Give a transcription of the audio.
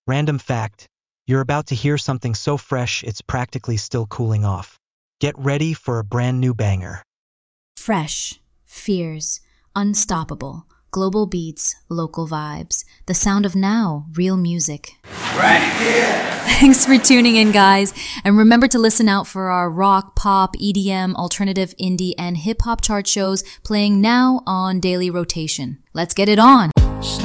Random fact, you're about to hear something so fresh it's practically still cooling off. Get ready for a brand new banger. Fresh, fierce, unstoppable, global beats, local vibes. The sound of now, real music. Right here. Thanks for tuning in, guys. And remember to listen out for our rock, pop, EDM, alternative, indie, and hip-hop chart shows playing now on daily rotation. Let's get it on.